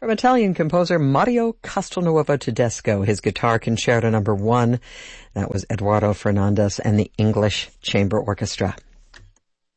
from Italian composer Mario Castelnuovo Tedesco, his Guitar Concerto No. 1. That was Eduardo Fernandez and the English Chamber Orchestra.